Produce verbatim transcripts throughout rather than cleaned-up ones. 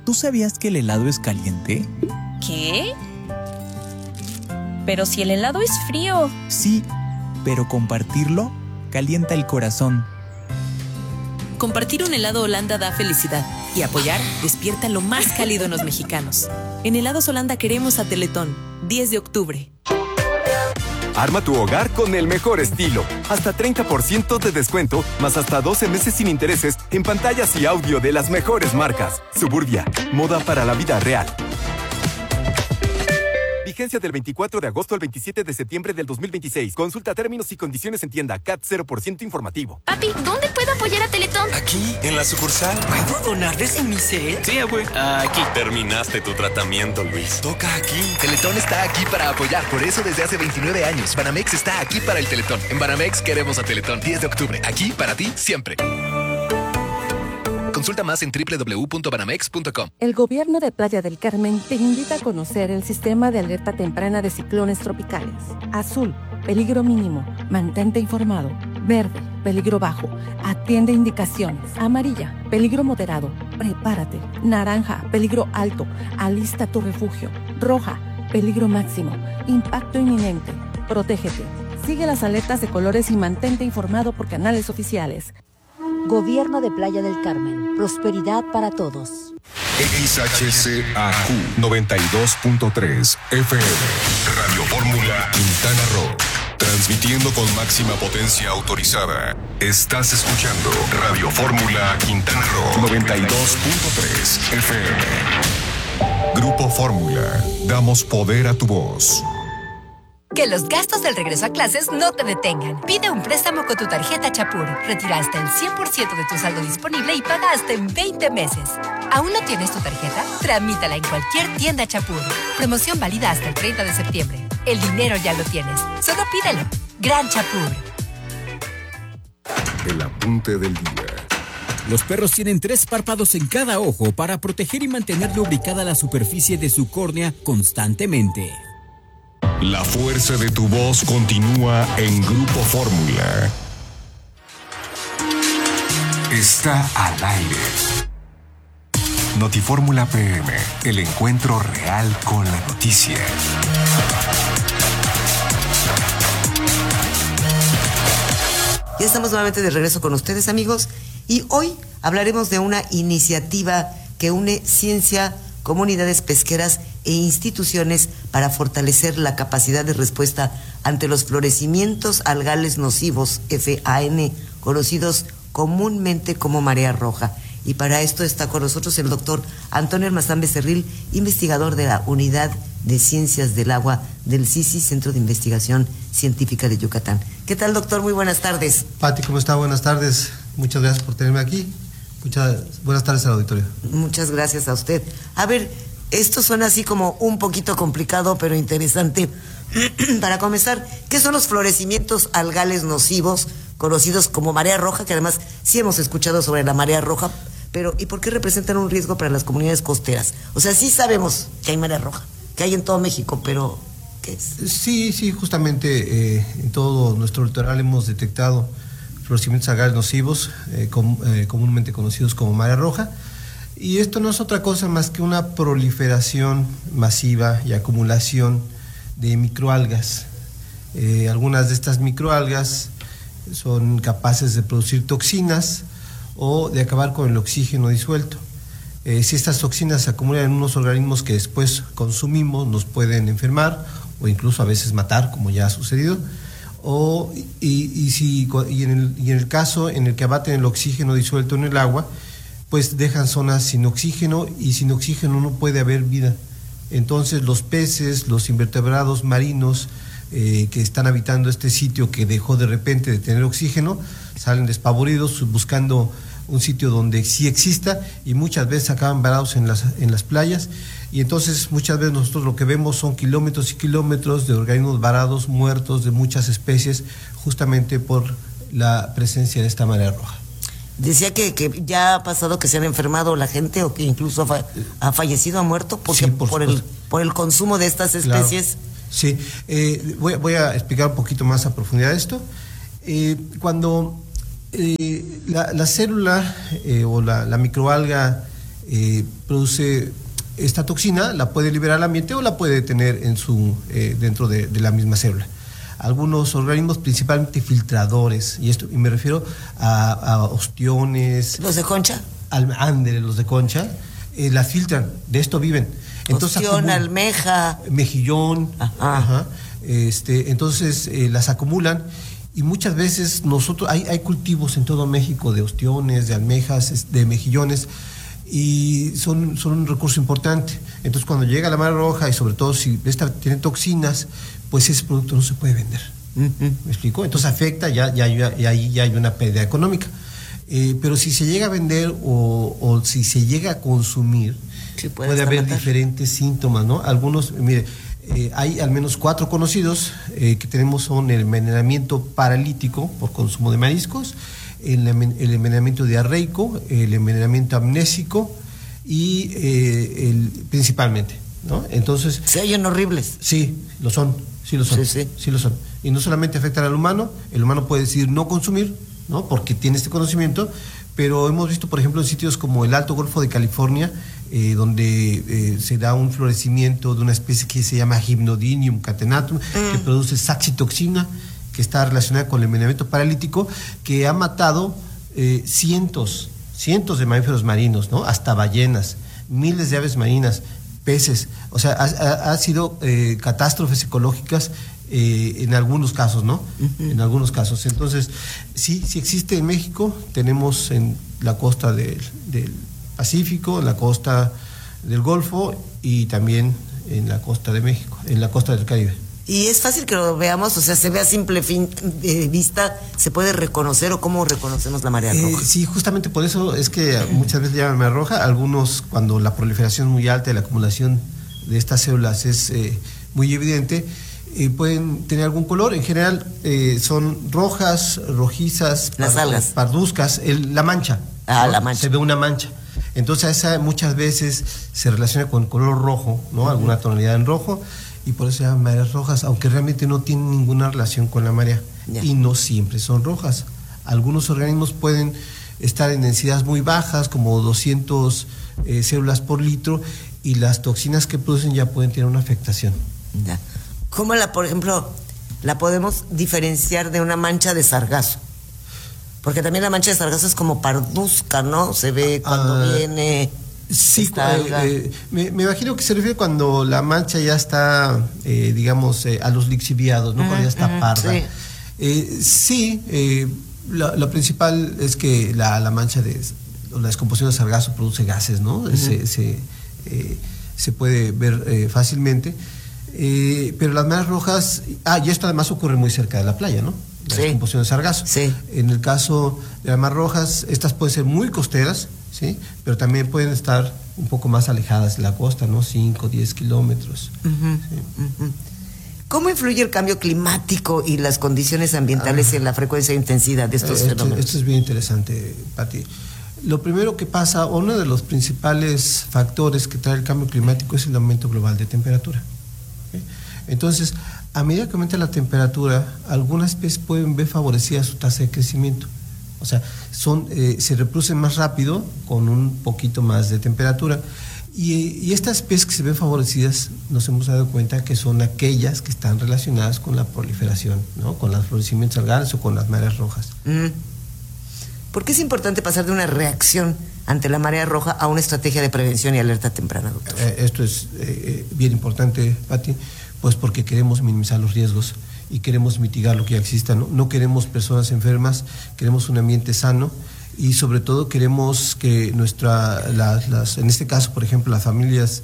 ¿tú sabías que el helado es caliente? ¿Qué? Pero si el helado es frío. Sí, pero compartirlo calienta el corazón. Compartir un helado Holanda da felicidad y apoyar despierta lo más cálido en los mexicanos. En Helados Holanda queremos a Teletón, diez de octubre. Arma tu hogar con el mejor estilo. Hasta treinta por ciento de descuento, más hasta doce meses sin intereses en pantallas y audio de las mejores marcas. Suburbia, moda para la vida real. Vigencia del veinticuatro de agosto al veintisiete de septiembre del dos mil veintiséis. Consulta términos y condiciones en tienda. C A T cero por ciento informativo. Papi, ¿dónde puedo apoyar a Teletón? Aquí, en la sucursal. ¿Puedo donar desde mi cel? Sí, abue. Aquí. Terminaste tu tratamiento, Luis. Toca aquí. Teletón está aquí para apoyar. Por eso desde hace veintinueve años, Banamex está aquí para el Teletón. En Banamex queremos a Teletón. diez de octubre. Aquí para ti, siempre. Consulta más en doble u doble u doble u punto banamex punto com. El gobierno de Playa del Carmen te invita a conocer el sistema de alerta temprana de ciclones tropicales. Azul, peligro mínimo, mantente informado. Verde, peligro bajo, atiende indicaciones. Amarilla, peligro moderado, prepárate. Naranja, peligro alto, alista tu refugio. Roja, peligro máximo, impacto inminente, protégete. Sigue las alertas de colores y mantente informado por canales oficiales. Gobierno de Playa del Carmen. Prosperidad para todos. X H C A Q noventa y dos punto tres F M. Radio Fórmula Quintana Roo. Transmitiendo con máxima potencia autorizada. Estás escuchando Radio Fórmula Quintana Roo noventa y dos punto tres F M. Grupo Fórmula. Damos poder a tu voz. Que los gastos del regreso a clases no te detengan. Pide un préstamo con tu tarjeta Chapur. Retira hasta el cien por ciento de tu saldo disponible y paga hasta en veinte meses. ¿Aún no tienes tu tarjeta? Tramítala en cualquier tienda Chapur. Promoción válida hasta el treinta de septiembre. El dinero ya lo tienes. Solo pídelo. Gran Chapur. El apunte del día. Los perros tienen tres párpados en cada ojo para proteger y mantener lubricada la superficie de su córnea constantemente. La fuerza de tu voz continúa en Grupo Fórmula. Está al aire. Notifórmula P M, el encuentro real con la noticia. Ya estamos nuevamente de regreso con ustedes, amigos, y hoy hablaremos de una iniciativa que une ciencia, comunidades pesqueras e instituciones para fortalecer la capacidad de respuesta ante los florecimientos algales nocivos, F A N, conocidos comúnmente como marea roja. Y para esto está con nosotros el doctor Antonio Almazán Becerril, investigador de la Unidad de Ciencias del Agua del C I C I, Centro de Investigación Científica de Yucatán. ¿Qué tal, doctor? Muy buenas tardes. Pati, ¿cómo está? Buenas tardes. Muchas gracias por tenerme aquí. Muchas buenas tardes al auditorio. Muchas gracias a usted. A ver, esto suena así como un poquito complicado, pero interesante. Para comenzar, ¿qué son los florecimientos algales nocivos, conocidos como marea roja? Que además sí hemos escuchado sobre la marea roja, pero ¿y por qué representan un riesgo para las comunidades costeras? O sea, sí sabemos que hay marea roja, que hay en todo México, pero ¿qué es? Sí, sí, justamente eh, en todo nuestro litoral hemos detectado florecimientos algales nocivos, eh, com, eh, comúnmente conocidos como marea roja, y esto no es otra cosa más que una proliferación masiva y acumulación de microalgas. Eh, algunas de estas microalgas son capaces de producir toxinas o de acabar con el oxígeno disuelto. Eh, si estas toxinas se acumulan en unos organismos que después consumimos, nos pueden enfermar o incluso a veces matar, como ya ha sucedido. O, y, y, si, y, en el, y en el caso en el que abaten el oxígeno disuelto en el agua, pues dejan zonas sin oxígeno, y sin oxígeno no puede haber vida. Entonces los peces, los invertebrados marinos eh, que están habitando este sitio que dejó de repente de tener oxígeno, salen despavoridos buscando un sitio donde sí exista, y muchas veces acaban varados en las, en las playas, y entonces muchas veces nosotros lo que vemos son kilómetros y kilómetros de organismos varados, muertos, de muchas especies, justamente por la presencia de esta marea roja. Decía que, que ya ha pasado que se han enfermado la gente, o que incluso ha, fa ha fallecido, ha muerto, porque sí, por, por, el, por el consumo de estas especies. Claro. Sí, eh, voy, voy a explicar un poquito más a profundidad esto. Eh, cuando eh, la, la célula eh, o la, la microalga eh, produce esta toxina, la puede liberar al ambiente o la puede tener en su, eh, dentro de, de la misma célula. Algunos organismos, principalmente filtradores, y esto y me refiero a, a ostiones. ¿Los de concha? Al, ándele, los de concha, eh, las filtran, de esto viven. Entonces, Ostión, acumulan, almeja. Mejillón. Ajá. Ajá, este, entonces eh, las acumulan y muchas veces nosotros, hay, hay cultivos en todo México de ostiones, de almejas, de mejillones, y son, son un recurso importante. Entonces cuando llega la marea roja y sobre todo si esta tiene toxinas, pues ese producto no se puede vender. Uh-huh. ¿Me explico? Entonces afecta, ya, ya, ya, ya, ya hay una pérdida económica. Eh, pero si se llega a vender o, o si se llega a consumir, sí, puede, puede haber matar. diferentes síntomas, ¿no? Algunos, mire, eh, hay al menos cuatro conocidos eh, que tenemos, son el envenenamiento paralítico por consumo de mariscos, el, el envenenamiento diarreico, el envenenamiento amnésico y eh, el, principalmente, ¿no? Entonces, se oyen horribles. Sí, lo son, sí lo son, sí, sí. sí lo son. Y no solamente afectan al humano, el humano puede decidir no consumir, ¿no? Porque tiene este conocimiento, pero hemos visto, por ejemplo, en sitios como el Alto Golfo de California, eh, donde eh, se da un florecimiento de una especie que se llama Hypnodinium catenatum, mm. que produce saxitoxina, que está relacionada con el envenenamiento paralítico, que ha matado eh, cientos, cientos de mamíferos marinos, ¿no? Hasta ballenas, miles de aves marinas, peces. O sea, ha, ha, ha sido eh, catástrofes ecológicas eh, en algunos casos, ¿no? Uh-huh. En algunos casos. Entonces, sí, sí existe en México. Tenemos en la costa del, del Pacífico, en la costa del Golfo y también en la costa de México, en la costa del Caribe. Y es fácil que lo veamos, o sea, se ve a simple fin, de vista, ¿se puede reconocer o cómo reconocemos la marea roja? Eh, sí, justamente por eso es que muchas veces llaman marea roja. Algunos, cuando la proliferación es muy alta y la acumulación de estas células es eh, muy evidente, eh, pueden tener algún color. En general eh, son rojas, rojizas, las par, algas, parduzcas, el, la mancha. Ah, ¿no? la mancha. Se ve una mancha. Entonces esa muchas veces se relaciona con color rojo, ¿no? Uh-huh. Alguna tonalidad en rojo. Y por eso se llaman mareas rojas, aunque realmente no tienen ninguna relación con la marea. Yeah. Y no siempre son rojas. Algunos organismos pueden estar en densidades muy bajas, como doscientas eh, células por litro, y las toxinas que producen ya pueden tener una afectación. Yeah. ¿Cómo la, por ejemplo, la podemos diferenciar de una mancha de sargazo? Porque también la mancha de sargazo es como parduzca, ¿no? Se ve cuando ah. viene... Sí, eh, me, me imagino que se refiere cuando la mancha ya está, eh, digamos, eh, a los lixiviados, ¿no? Uh-huh, cuando ya está uh-huh, parda. Sí, eh, sí eh, la, la principal es que la, la mancha de la descomposición de sargazo produce gases, ¿no? Uh-huh. Se, se, eh, se puede ver eh, fácilmente. Eh, pero las mareas rojas, ah, y esto además ocurre muy cerca de la playa, ¿no? La sí. descomposición de sargazo. Sí. En el caso de las mareas rojas, estas pueden ser muy costeras, ¿sí? Pero también pueden estar un poco más alejadas de la costa, ¿no? cinco, diez kilómetros. Uh-huh. Sí. Uh-huh. ¿Cómo influye el cambio climático y las condiciones ambientales ah, en la frecuencia e intensidad de estos esto, fenómenos? Esto es bien interesante, Pati. Lo primero que pasa, uno de los principales factores que trae el cambio climático es el aumento global de temperatura. ¿Sí? Entonces, a medida que aumenta la temperatura, algunas especies pueden ver favorecida su tasa de crecimiento. O sea, son, eh, se reproducen más rápido con un poquito más de temperatura. Y, y estas especies que se ven favorecidas, nos hemos dado cuenta que son aquellas que están relacionadas con la proliferación, ¿no? Con los florecimientos algares o con las mareas rojas. Mm. ¿Por qué es importante pasar de una reacción ante la marea roja a una estrategia de prevención y alerta temprana, doctor? Eh, esto es eh, bien importante, Pati, pues porque queremos minimizar los riesgos y queremos mitigar lo que ya exista, ¿no? No queremos personas enfermas, queremos un ambiente sano y sobre todo queremos que nuestra, las, las, en este caso, por ejemplo, las familias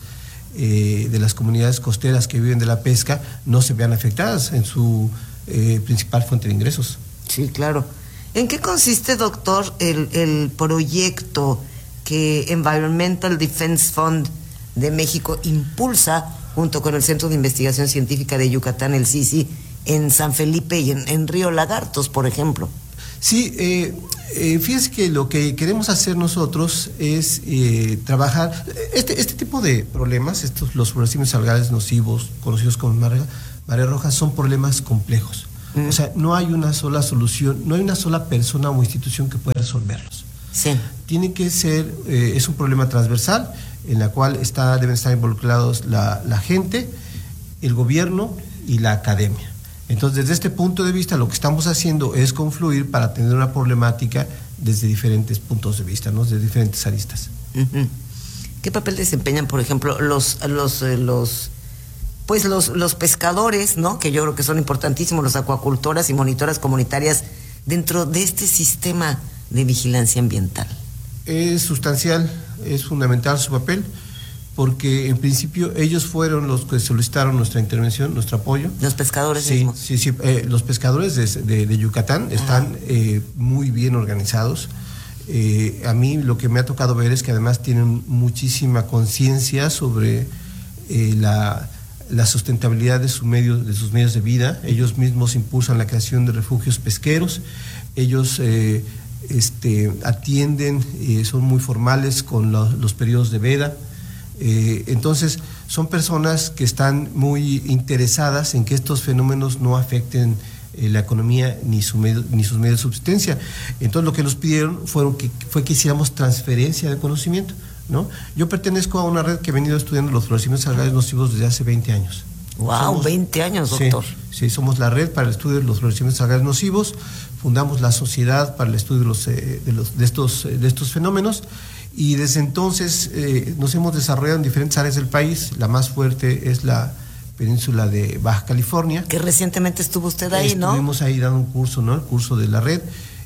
eh, de las comunidades costeras que viven de la pesca no se vean afectadas en su eh, principal fuente de ingresos. Sí, claro. ¿En qué consiste, doctor, el, el proyecto que Environmental Defense Fund de México impulsa junto con el Centro de Investigación Científica de Yucatán, el C I C I, en San Felipe y en, en Río Lagartos, por ejemplo? Sí, eh, eh, fíjense que lo que queremos hacer nosotros es eh, trabajar este, este tipo de problemas, estos los florecimientos algares nocivos, conocidos como marea, marea roja, son problemas complejos. Mm. O sea, no hay una sola solución, no hay una sola persona o institución que pueda resolverlos. Sí. Tiene que ser, eh, es un problema transversal en la cual está, deben estar involucrados la, la gente, el gobierno y la academia. Entonces, desde este punto de vista, lo que estamos haciendo es confluir para atender una problemática desde diferentes puntos de vista, ¿no? Desde diferentes aristas. Uh-huh. ¿Qué papel desempeñan, por ejemplo, los, los, eh, los, pues los, los pescadores, ¿no? Que yo creo que son importantísimos, los acuacultoras y monitoras comunitarias dentro de este sistema de vigilancia ambiental? Es sustancial, es fundamental su papel, porque en principio ellos fueron los que solicitaron nuestra intervención, nuestro apoyo. Los pescadores sí, mismos. Sí, sí, eh, los pescadores de, de, de Yucatán están eh, muy bien organizados. Eh, a mí lo que me ha tocado ver es que además tienen muchísima conciencia sobre eh, la, la sustentabilidad de, su medio, de sus medios de vida. Ellos mismos impulsan la creación de refugios pesqueros. Ellos eh, este, atienden, eh, son muy formales con lo, los periodos de veda. Eh, entonces son personas que están muy interesadas en que estos fenómenos no afecten eh, la economía ni, su medio, ni sus medios de subsistencia. Entonces lo que nos pidieron fueron que, fue que hiciéramos transferencia de conocimiento, ¿no? Yo pertenezco a una red que he venido estudiando los florecimientos algales nocivos desde hace veinte años. ¡Wow! Somos, veinte años, doctor. Sí, sí, somos la red para el estudio de los florecimientos algales nocivos, fundamos la sociedad para el estudio de, los, eh, de, los, de, estos, de estos fenómenos. Y desde entonces eh, nos hemos desarrollado en diferentes áreas del país. La más fuerte es la península de Baja California. Que recientemente estuvo usted ahí, ¿no? Estuvimos ahí dando un curso, ¿no? El curso de la red.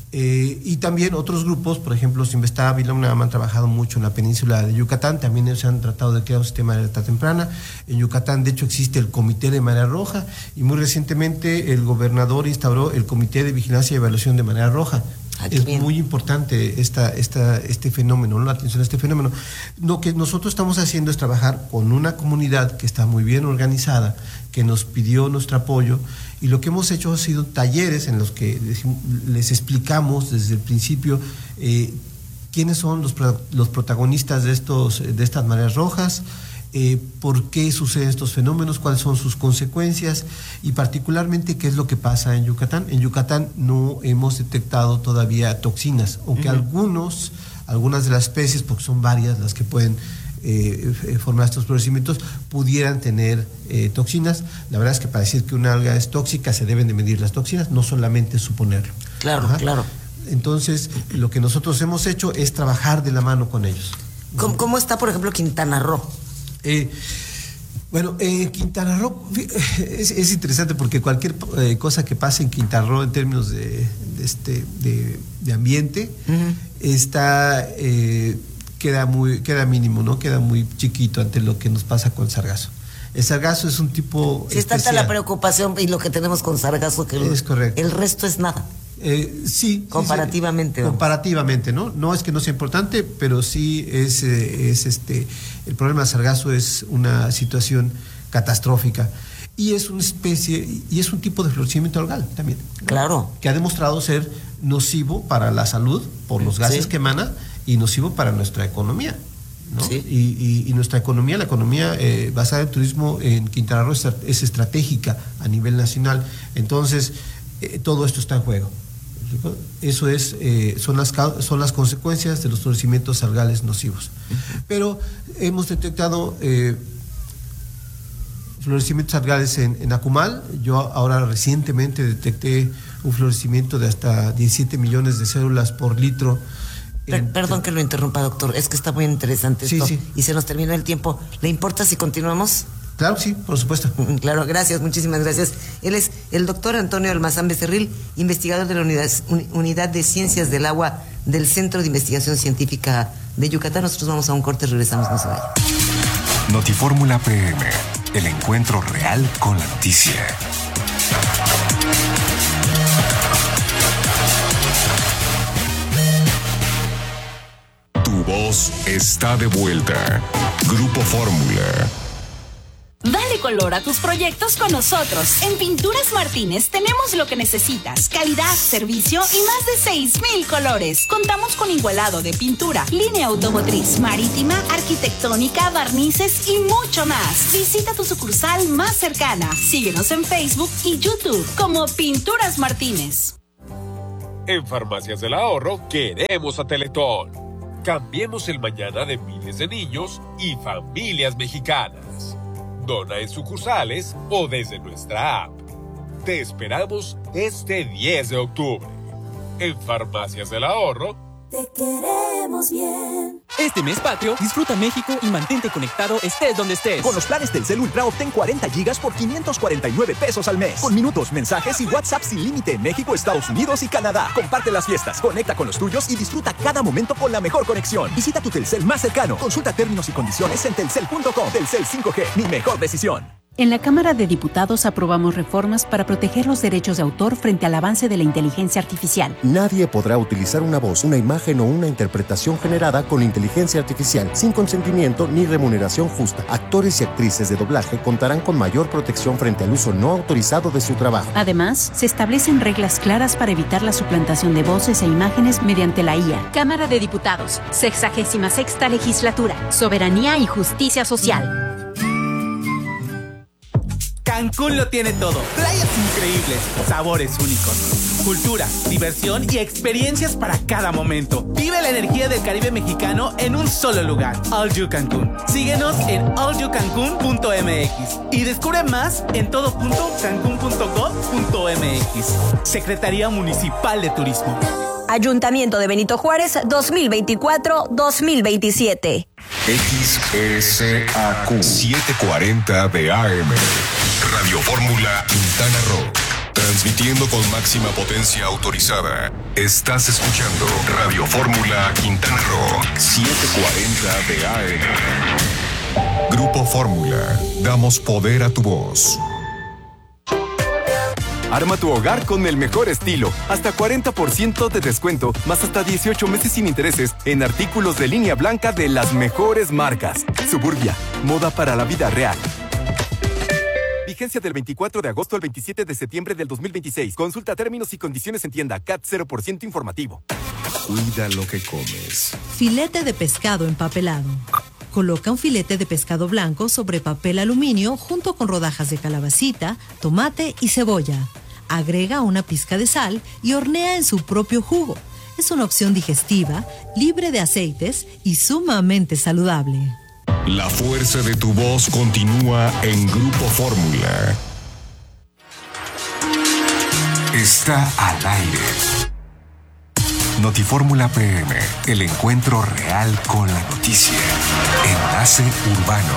Eh, y también otros grupos, por ejemplo, Sinvestá, Ávila han trabajado mucho en la península de Yucatán. También ellos han tratado de crear un sistema de alerta temprana. En Yucatán, de hecho, existe el Comité de Marea Roja. Y muy recientemente el gobernador instauró el Comité de Vigilancia y Evaluación de Marea Roja. Ah, es bien. Muy importante esta, esta, este fenómeno, ¿no? La atención a este fenómeno. Lo que nosotros estamos haciendo es trabajar con una comunidad que está muy bien organizada, que nos pidió nuestro apoyo, y lo que hemos hecho ha sido talleres en los que les explicamos desde el principio eh, quiénes son los, los protagonistas de, estos, de estas mareas rojas, Eh, por qué suceden estos fenómenos, cuáles son sus consecuencias y particularmente qué es lo que pasa en Yucatán. En Yucatán no hemos detectado todavía toxinas, aunque uh-huh. algunos, algunas de las especies, porque son varias las que pueden eh, formar estos florecimientos, pudieran tener eh, toxinas. La verdad es que para decir que una alga es tóxica se deben de medir las toxinas, no solamente suponerlo. Claro, Ajá. claro. Entonces, lo que nosotros hemos hecho es trabajar de la mano con ellos. ¿Cómo, cómo está, por ejemplo, Quintana Roo? Eh, bueno, en eh, Quintana Roo es, es interesante porque cualquier eh, cosa que pase en Quintana Roo en términos de, de, este, de, de ambiente uh-huh. está eh, queda muy queda mínimo, ¿no? Queda muy chiquito ante lo que nos pasa con sargazo. El sargazo es un tipo sí, está hasta la preocupación y lo que tenemos con sargazo que es el, correcto. El resto es nada. Eh, sí, comparativamente, sí, comparativamente, ¿no? No es que no sea importante, pero sí es, eh, es este, el problema del sargazo es una situación catastrófica y es una especie y es un tipo de florecimiento algal también, ¿no? Claro, que ha demostrado ser nocivo para la salud por los gases sí. que emana y nocivo para nuestra economía, ¿no? Sí. Y, y, y nuestra economía, la economía eh, basada en turismo en Quintana Roo es, es estratégica a nivel nacional, entonces eh, todo esto está en juego. Eso es, eh, son, las, son las consecuencias de los florecimientos algales nocivos. Uh-huh. Pero hemos detectado eh, florecimientos algales en, en Acumal. Yo ahora recientemente detecté un florecimiento de hasta diecisiete millones de células por litro. Per, en, perdón que lo interrumpa, doctor, es que está muy interesante esto sí, sí. y se nos terminó el tiempo. ¿Le importa si continuamos? Claro, sí, por supuesto. Claro, gracias, muchísimas gracias. Él es el doctor Antonio Almazán Becerril, investigador de la unidad, unidad de Ciencias del Agua del Centro de Investigación Científica de Yucatán. Nosotros vamos a un corte, regresamos, no se vayan. Notifórmula P M, el encuentro real con la noticia. Tu voz está de vuelta. Grupo Fórmula. Dale color a tus proyectos con nosotros. En Pinturas Martínez tenemos lo que necesitas: calidad, servicio y más de seis mil colores. Contamos con igualado de pintura, línea automotriz, marítima, arquitectónica, barnices y mucho más. Visita tu sucursal más cercana. Síguenos en Facebook y YouTube como Pinturas Martínez. En Farmacias del Ahorro queremos a Teletón. Cambiemos el mañana de miles de niños y familias mexicanas. Dona en sucursales o desde nuestra app. Te esperamos este diez de octubre. En Farmacias del Ahorro, te queremos bien. Este mes patrio, disfruta México y mantente conectado estés donde estés. Con los planes Telcel Ultra obtén cuarenta gigas por quinientos cuarenta y nueve pesos al mes. Con minutos, mensajes y WhatsApp sin límite en México, Estados Unidos y Canadá. Comparte las fiestas, conecta con los tuyos y disfruta cada momento con la mejor conexión. Visita tu Telcel más cercano. Consulta términos y condiciones en telcel punto com. Telcel cinco G, mi mejor decisión. En la Cámara de Diputados aprobamos reformas para proteger los derechos de autor frente al avance de la inteligencia artificial. Nadie podrá utilizar una voz, una imagen o una interpretación generada con inteligencia artificial sin consentimiento ni remuneración justa. Actores y actrices de doblaje contarán con mayor protección frente al uso no autorizado de su trabajo. Además, se establecen reglas claras para evitar la suplantación de voces e imágenes mediante la I A. Cámara de Diputados, sexagésima sexta legislatura, soberanía y justicia social. Cancún lo tiene todo. Playas increíbles, sabores únicos, cultura, diversión y experiencias para cada momento. Vive la energía del Caribe mexicano en un solo lugar. All You Cancún. Síguenos en all you cancún punto m x y descubre más en todo punto cancún punto gov punto m x. Secretaría Municipal de Turismo. Ayuntamiento de Benito Juárez dos mil veinticuatro dos mil veintisiete. X S A Q setecientos cuarenta de A M. Radio Fórmula Quintana Roo. Transmitiendo con máxima potencia autorizada. Estás escuchando Radio Fórmula Quintana Roo. setecientos cuarenta de A M. Grupo Fórmula. Damos poder a tu voz. Arma tu hogar con el mejor estilo. Hasta cuarenta por ciento de descuento, más hasta dieciocho meses sin intereses en artículos de línea blanca de las mejores marcas. Suburbia, moda para la vida real. Vigencia del veinticuatro de agosto al veintisiete de septiembre del dos mil veintiséis. Consulta términos y condiciones en tienda. C A T cero por ciento informativo. Cuida lo que comes. Filete de pescado empapelado. Coloca un filete de pescado blanco sobre papel aluminio junto con rodajas de calabacita, tomate y cebolla. Agrega una pizca de sal y hornea en su propio jugo. Es una opción digestiva, libre de aceites y sumamente saludable. La fuerza de tu voz continúa en Grupo Fórmula. Está al aire. Notifórmula P M, el encuentro real con la noticia. Enlace Urbano.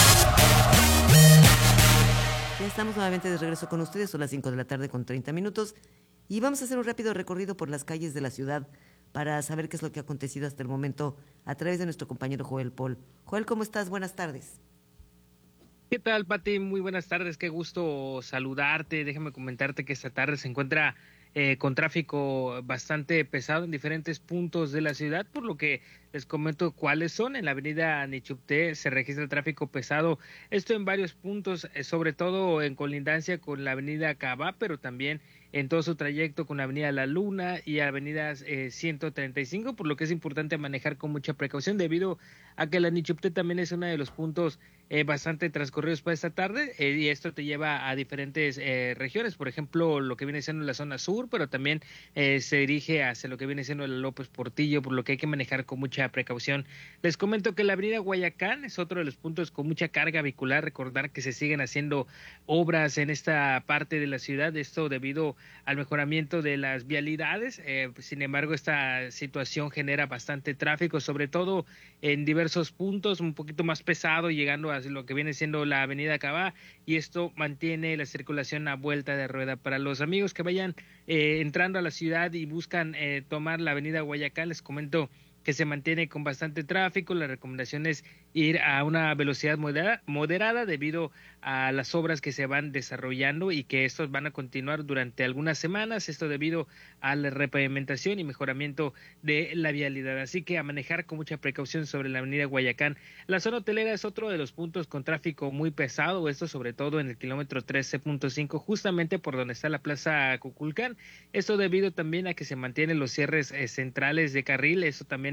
Ya estamos nuevamente de regreso con ustedes, son las cinco de la tarde con treinta minutos y vamos a hacer un rápido recorrido por las calles de la ciudad para saber qué es lo que ha acontecido hasta el momento a través de nuestro compañero Joel Paul. Joel, ¿cómo estás? Buenas tardes. ¿Qué tal, Pati? Muy buenas tardes, qué gusto saludarte. Déjame comentarte que esta tarde se encuentra Eh, con tráfico bastante pesado en diferentes puntos de la ciudad, por lo que les comento cuáles son. En la avenida Nichupté se registra tráfico pesado, esto en varios puntos, eh, sobre todo en colindancia con la avenida Cabá, pero también en todo su trayecto con la avenida La Luna y avenida eh, ciento treinta y cinco, por lo que es importante manejar con mucha precaución debido a que la Nichupté también es uno de los puntos eh, bastante transcurridos para esta tarde, eh, y esto te lleva a diferentes eh, regiones, por ejemplo, lo que viene siendo la zona sur, pero también eh, se dirige hacia lo que viene siendo el López Portillo, por lo que hay que manejar con mucha precaución. Les comento que la avenida Guayacán es otro de los puntos con mucha carga vehicular. Recordar que se siguen haciendo obras en esta parte de la ciudad, esto debido al mejoramiento de las vialidades. Eh, sin embargo, esta situación genera bastante tráfico, sobre todo en diversos puntos, un poquito más pesado, llegando a lo que viene siendo la avenida Cabá, y esto mantiene la circulación a vuelta de rueda. Para los amigos que vayan eh, entrando a la ciudad y buscan eh, tomar la avenida Guayacán, les comento que se mantiene con bastante tráfico. La recomendación es ir a una velocidad moderada, moderada debido a las obras que se van desarrollando y que estos van a continuar durante algunas semanas, esto debido a la repavimentación y mejoramiento de la vialidad. Así que a manejar con mucha precaución sobre la avenida Guayacán. La zona hotelera es otro de los puntos con tráfico muy pesado, esto sobre todo en el kilómetro trece punto cinco, justamente por donde está la Plaza Cuculcán. Esto debido también a que se mantienen los cierres eh, centrales de carril, eso también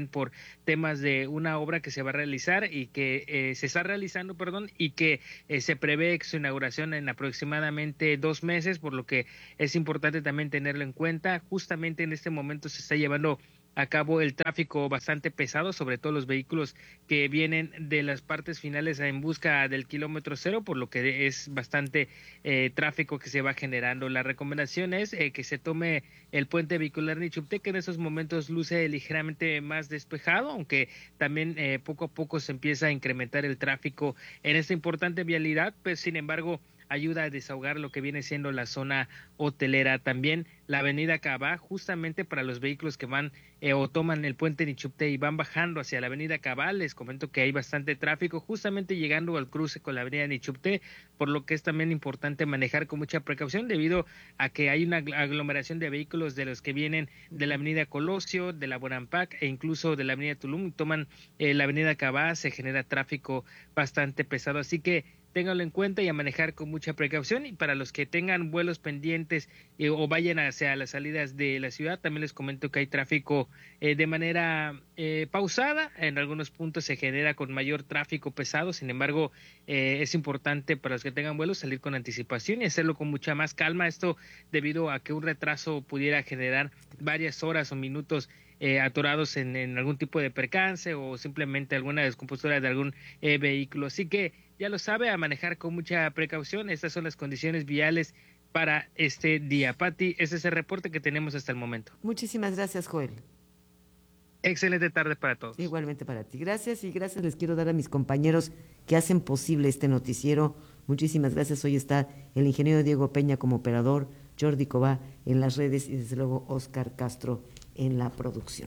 también por temas de una obra que se va a realizar y que eh, se está realizando, perdón, y que eh, se prevé su inauguración en aproximadamente dos meses, por lo que es importante también tenerlo en cuenta. Justamente en este momento se está llevando a cabo el tráfico bastante pesado, sobre todo los vehículos que vienen de las partes finales en busca del kilómetro cero, por lo que es bastante eh, tráfico que se va generando. La recomendación es eh, que se tome el puente vehicular Nichuptec, que en esos momentos luce ligeramente más despejado, aunque también eh, poco a poco se empieza a incrementar el tráfico en esta importante vialidad, pues sin embargo ayuda a desahogar lo que viene siendo la zona hotelera. También la avenida Cabá, justamente para los vehículos que van eh, o toman el puente Nichuptec y van bajando hacia la avenida Cabá, les comento que hay bastante tráfico justamente llegando al cruce con la avenida Nichuptec, por lo que es también importante manejar con mucha precaución debido a que hay una aglomeración de vehículos de los que vienen de la avenida Colosio, de la Bonampak e incluso de la avenida Tulum, toman eh, la avenida Cabá, se genera tráfico bastante pesado, así que ténganlo en cuenta y a manejar con mucha precaución. Y para los que tengan vuelos pendientes eh, o vayan hacia las salidas de la ciudad, también les comento que hay tráfico eh, de manera eh, pausada. En algunos puntos se genera con mayor tráfico pesado, sin embargo eh, es importante para los que tengan vuelos salir con anticipación y hacerlo con mucha más calma, esto debido a que un retraso pudiera generar varias horas o minutos Eh, atorados en, en algún tipo de percance o simplemente alguna descompostura de algún eh, vehículo. Así que ya lo sabe, a manejar con mucha precaución. Estas son las condiciones viales para este día. Pati, ese es el reporte que tenemos hasta el momento. Muchísimas gracias, Joel. Excelente tarde para todos. Igualmente para ti. Gracias y gracias les quiero dar a mis compañeros que hacen posible este noticiero. Muchísimas gracias. Hoy está el ingeniero Diego Peña como operador, Jordi Cobá en las redes y desde luego Oscar Castro en la producción.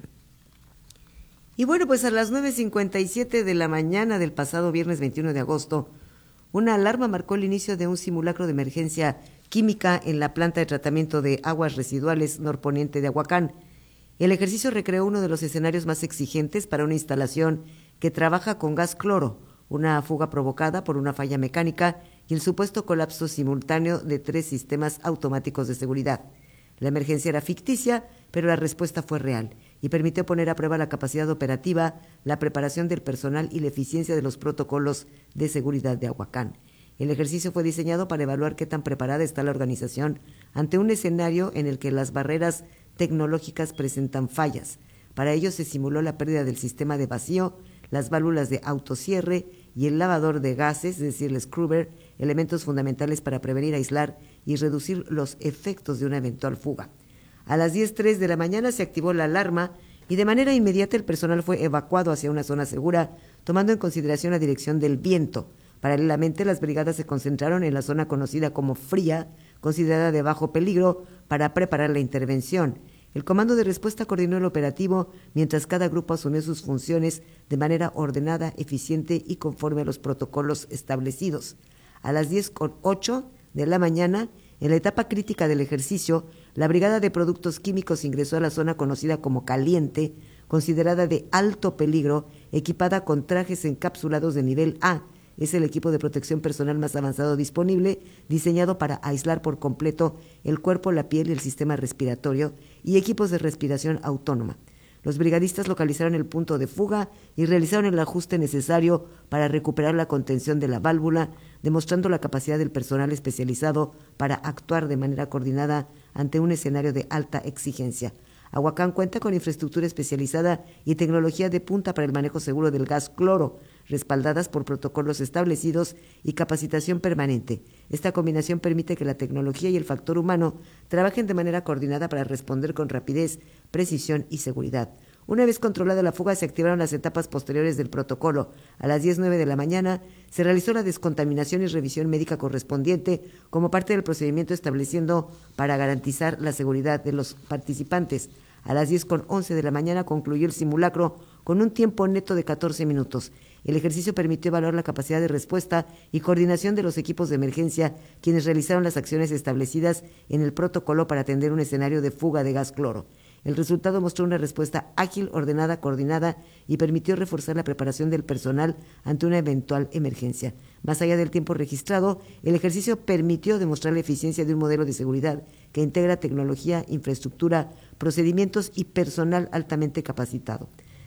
Y bueno, pues a las nueve cincuenta y siete de la mañana del pasado viernes veintiuno de agosto, una alarma marcó el inicio de un simulacro de emergencia química en la planta de tratamiento de aguas residuales norponiente de Ahuacán. El ejercicio recreó uno de los escenarios más exigentes para una instalación que trabaja con gas cloro, una fuga provocada por una falla mecánica y el supuesto colapso simultáneo de tres sistemas automáticos de seguridad. La emergencia era ficticia, pero la respuesta fue real y permitió poner a prueba la capacidad operativa, la preparación del personal y la eficiencia de los protocolos de seguridad de Ahuacán. El ejercicio fue diseñado para evaluar qué tan preparada está la organización ante un escenario en el que las barreras tecnológicas presentan fallas. Para ello se simuló la pérdida del sistema de vacío, las válvulas de autocierre y el lavador de gases, es decir, el scrubber, elementos fundamentales para prevenir, aislar y reducir los efectos de una eventual fuga. A las diez tres de la mañana se activó la alarma y de manera inmediata el personal fue evacuado hacia una zona segura, tomando en consideración la dirección del viento. Paralelamente, las brigadas se concentraron en la zona conocida como fría, considerada de bajo peligro, para preparar la intervención. El Comando de Respuesta coordinó el operativo, mientras cada grupo asumió sus funciones de manera ordenada, eficiente y conforme a los protocolos establecidos. A las diez ocho de la mañana, en la etapa crítica del ejercicio, la Brigada de Productos Químicos ingresó a la zona conocida como Caliente, considerada de alto peligro, equipada con trajes encapsulados de nivel A. Es el equipo de protección personal más avanzado disponible, diseñado para aislar por completo el cuerpo, la piel y el sistema respiratorio, y equipos de respiración autónoma. Los brigadistas localizaron el punto de fuga y realizaron el ajuste necesario para recuperar la contención de la válvula, demostrando la capacidad del personal especializado para actuar de manera coordinada ante un escenario de alta exigencia. Ahuacán cuenta con infraestructura especializada y tecnología de punta para el manejo seguro del gas cloro, respaldadas por protocolos establecidos y capacitación permanente. Esta combinación permite que la tecnología y el factor humano trabajen de manera coordinada para responder con rapidez, precisión y seguridad. Una vez controlada la fuga, se activaron las etapas posteriores del protocolo. A las diez nueve de la mañana se realizó la descontaminación y revisión médica correspondiente como parte del procedimiento estableciendo para garantizar la seguridad de los participantes. A las diez once de la mañana concluyó el simulacro con un tiempo neto de catorce minutos. El ejercicio permitió evaluar la capacidad de respuesta y coordinación de los equipos de emergencia, quienes realizaron las acciones establecidas en el protocolo para atender un escenario de fuga de gas cloro. El resultado mostró una respuesta ágil, ordenada, coordinada y permitió reforzar la preparación del personal ante una eventual emergencia. Más allá del tiempo registrado, el ejercicio permitió demostrar la eficiencia de un modelo de seguridad que integra tecnología, infraestructura, procedimientos y personal altamente capacitado.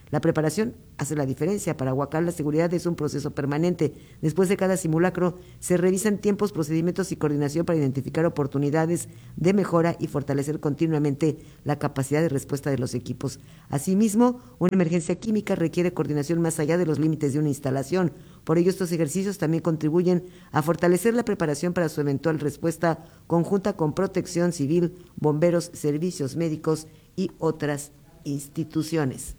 La preparación hace la diferencia. Para Huacal la seguridad es un proceso permanente. Después de cada simulacro se revisan tiempos, procedimientos y coordinación para identificar oportunidades de mejora y fortalecer continuamente la capacidad de respuesta de los equipos. Asimismo, una emergencia química requiere coordinación más allá de los límites de una instalación. Por ello, estos ejercicios también contribuyen a fortalecer la preparación para su eventual respuesta conjunta con Protección Civil, bomberos, servicios médicos y otras instituciones.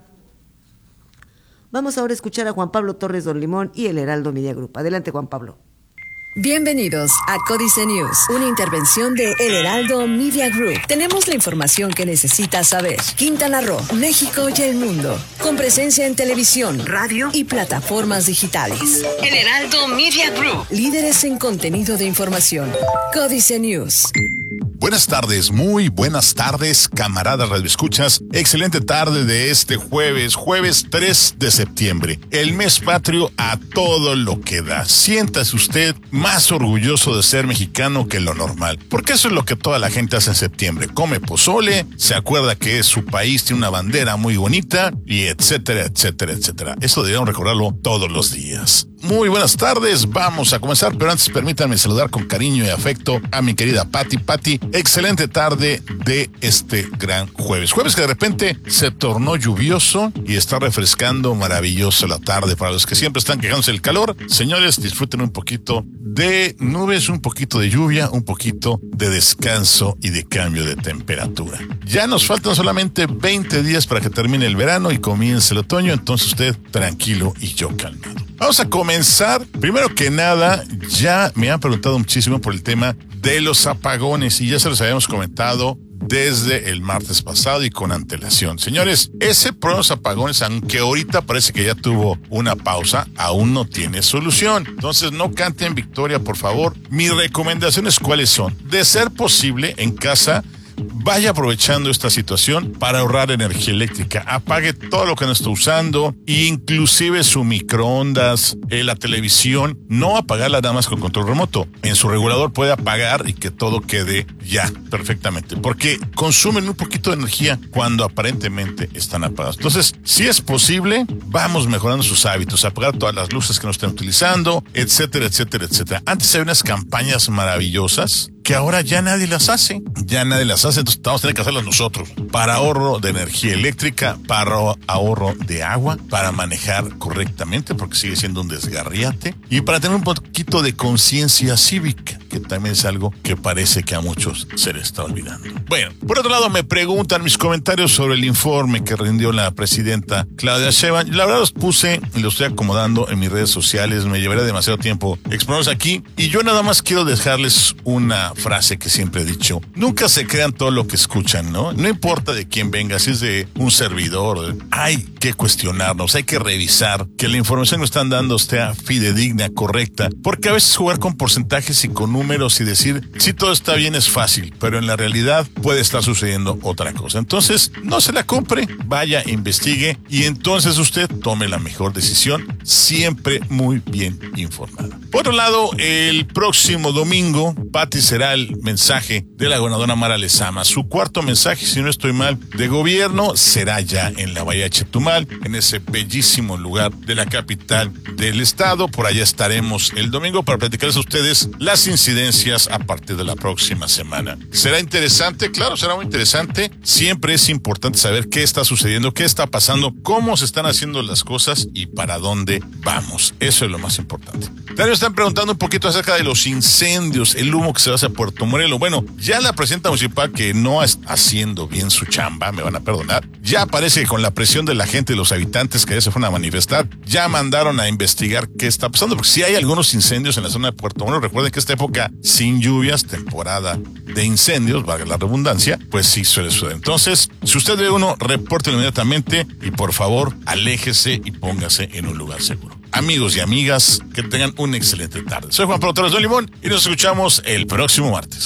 Vamos ahora a escuchar a Juan Pablo Torres Don Limón y el Heraldo Media Group. Adelante, Juan Pablo. Bienvenidos a Códice News, una intervención de El Heraldo Media Group. Tenemos la información que necesitas saber. Quintana Roo, México y el mundo, con presencia en televisión, radio y plataformas digitales. El Heraldo Media Group, líderes en contenido de información. Códice News. Buenas tardes, muy buenas tardes, camaradas radioescuchas. Excelente tarde de este jueves, jueves tres de septiembre. El mes patrio a todo lo que da. Siéntase usted más orgulloso de ser mexicano que lo normal, porque eso es lo que toda la gente hace en septiembre. Come pozole, se acuerda que su país tiene una bandera muy bonita y etcétera, etcétera, etcétera. Eso debemos recordarlo todos los días. Muy buenas tardes, vamos a comenzar, pero antes permítanme saludar con cariño y afecto a mi querida Pati. Pati, excelente tarde de este gran jueves. Jueves que de repente se tornó lluvioso y está refrescando maravilloso la tarde. Para los que siempre están quejándose del calor, señores, disfruten un poquito de nubes, un poquito de lluvia, un poquito de descanso y de cambio de temperatura. Ya nos faltan solamente veinte días para que termine el verano y comience el otoño, entonces usted tranquilo y yo calmado. Vamos a comenzar. Primero que nada, ya me han preguntado muchísimo por el tema de los apagones y ya se los habíamos comentado desde el martes pasado y con antelación. Señores, ese problema de los apagones, aunque ahorita parece que ya tuvo una pausa, aún no tiene solución. Entonces no canten victoria, por favor. Mis recomendaciones, ¿cuáles son? De ser posible, en casa, vaya aprovechando esta situación para ahorrar energía eléctrica. Apague todo lo que no está usando, inclusive su microondas, eh, la televisión. No apagarla nada más con control remoto. En su regulador puede apagar y que todo quede ya perfectamente, porque consumen un poquito de energía cuando aparentemente están apagados. Entonces, si es posible, vamos mejorando sus hábitos, apagar todas las luces que no estén utilizando, etcétera, etcétera, etcétera. Antes había unas campañas maravillosas que ahora ya nadie las hace, ya nadie las hace, entonces vamos a tener que hacerlas nosotros, para ahorro de energía eléctrica, para ahorro de agua, para manejar correctamente, porque sigue siendo un desgarriate, y para tener un poquito de conciencia cívica, que también es algo que parece que a muchos se les está olvidando. Bueno, por otro lado, me preguntan mis comentarios sobre el informe que rindió la presidenta Claudia Sheinbaum. La verdad los puse y los estoy acomodando en mis redes sociales, me llevaría demasiado tiempo exponerlos aquí, y yo nada más quiero dejarles una frase que siempre he dicho: nunca se crean todo lo que escuchan, ¿no? No importa de quién venga, si es de un servidor, hay que cuestionarnos, hay que revisar que la información que están dando sea fidedigna, correcta, porque a veces jugar con porcentajes y con números y decir si todo está bien es fácil, pero en la realidad puede estar sucediendo otra cosa. Entonces, no se la compre, vaya, investigue y entonces usted tome la mejor decisión, siempre muy bien informada. Por otro lado, el próximo domingo, Pati será el mensaje de la gobernadora Mara Lezama. Su cuarto mensaje, si no estoy mal, de gobierno será ya en la Bahía de Chetumal, en ese bellísimo lugar de la capital del estado. Por allá estaremos el domingo para platicarles a ustedes las incidencias a partir de la próxima semana. ¿Será interesante? Claro, será muy interesante. Siempre es importante saber qué está sucediendo, qué está pasando, cómo se están haciendo las cosas y para dónde vamos. Eso es lo más importante. También me están preguntando un poquito acerca de los incendios, el humo que se va hacia Puerto Morelos. Bueno, ya la presidenta municipal, que no está haciendo bien su chamba, me van a perdonar, ya parece que con la presión de la gente y los habitantes que ya se fueron a manifestar, ya mandaron a investigar qué está pasando, porque si hay algunos incendios en la zona de Puerto Morelos. Recuerden que esta época sin lluvias, temporada de incendios, valga la redundancia, pues sí suele suceder. Entonces, si usted ve uno, repórtelo inmediatamente y por favor, aléjese y póngase en un lugar seguro. Amigos y amigas, que tengan una excelente tarde. Soy Juan Pablo Torres Don Limón y nos escuchamos el próximo martes.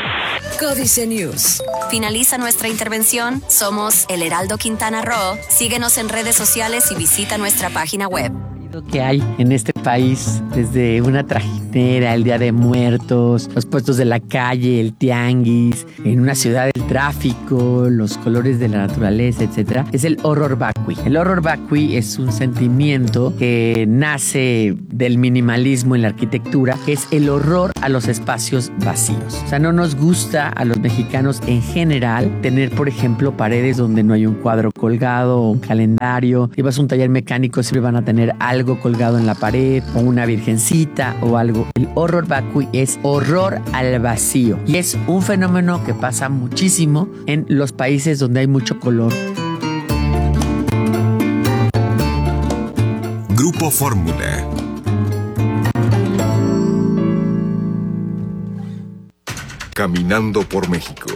Códice News. Finaliza nuestra intervención. Somos El Heraldo Quintana Roo. Síguenos en redes sociales y visita nuestra página web. que hay en este país, desde una trajinera, el Día de Muertos, los puestos de la calle, el tianguis, en una ciudad el tráfico, los colores de la naturaleza, etcétera, es el horror vacui. El horror vacui es un sentimiento que nace del minimalismo en la arquitectura, que es el horror a los espacios vacíos. O sea, no nos gusta a los mexicanos en general tener, por ejemplo, paredes donde no hay un cuadro colgado o un calendario. Si vas a un taller mecánico, siempre van a tener algo colgado en la pared o una virgencita o algo. El horror vacui es horror al vacío y es un fenómeno que pasa muchísimo en los países donde hay mucho color. Grupo Fórmula. Caminando por México.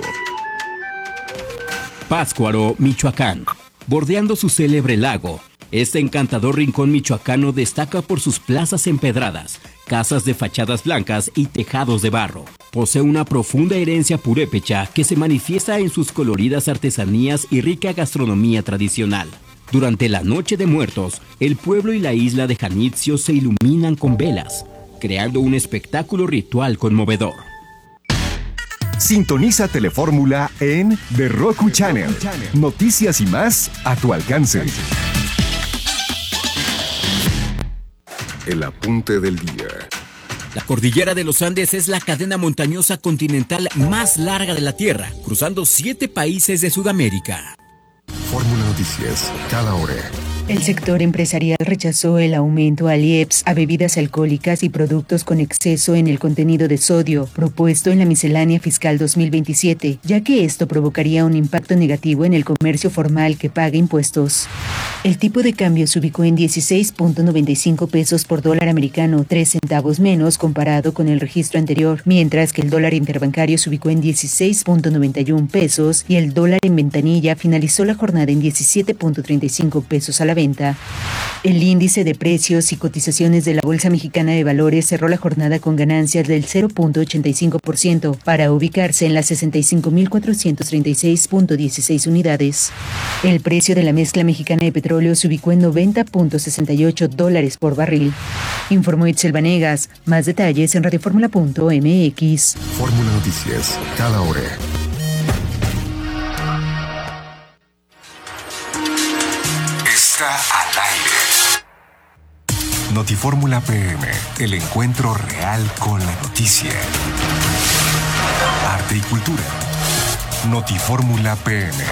Pátzcuaro, Michoacán. Bordeando su célebre lago, este encantador rincón michoacano destaca por sus plazas empedradas, casas de fachadas blancas y tejados de barro. Posee una profunda herencia purépecha que se manifiesta en sus coloridas artesanías y rica gastronomía tradicional. Durante la Noche de Muertos, el pueblo y la isla de Janitzio se iluminan con velas, creando un espectáculo ritual conmovedor. Sintoniza Telefórmula en The Roku Channel. Noticias y más a tu alcance. El apunte del día. La cordillera de los Andes es la cadena montañosa continental más larga de la Tierra, cruzando siete países de Sudamérica. Fórmula Noticias, cada hora. El sector empresarial rechazó el aumento al I E P S a bebidas alcohólicas y productos con exceso en el contenido de sodio propuesto en la miscelánea fiscal dos mil veintisiete, ya que esto provocaría un impacto negativo en el comercio formal que paga impuestos. El tipo de cambio se ubicó en dieciséis punto noventa y cinco pesos por dólar americano, tres centavos menos comparado con el registro anterior, mientras que el dólar interbancario se ubicó en dieciséis punto noventa y uno pesos y el dólar en ventanilla finalizó la jornada en diecisiete punto treinta y cinco pesos a la venta. El índice de precios y cotizaciones de la Bolsa Mexicana de Valores cerró la jornada con ganancias del cero punto ochenta y cinco por ciento para ubicarse en las sesenta y cinco mil cuatrocientos treinta y seis punto dieciséis unidades. El precio de la mezcla mexicana de petróleo se ubicó en noventa punto sesenta y ocho dólares por barril. Informó Itzel Vanegas. Más detalles en radioformula punto m x. Fórmula Noticias, cada hora. Está al aire. Notifórmula P M, el encuentro real con la noticia. Arte y cultura. Notifórmula P M.